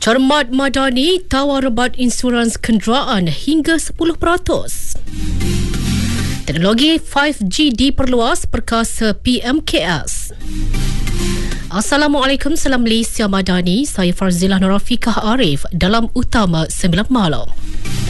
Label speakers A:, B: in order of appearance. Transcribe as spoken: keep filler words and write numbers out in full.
A: Cermat Madani tawar rebat insurans kenderaan hingga sepuluh peratus. Teknologi lima G diperluas perkasa P M K S. Assalamualaikum, salam Malaysia Madani. Saya Farzilah Nurafikah Arif dalam Utama sembilan Malam.